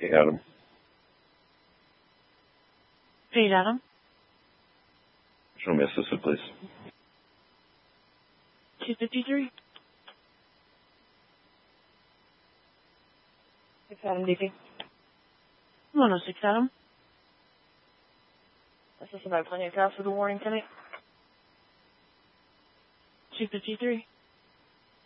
Hey, Adam. Hey, Adam. Show me assistant, please. 253. Adam DP. 106, Adam. Assistant by plenty of cops with a warning tonight. 253.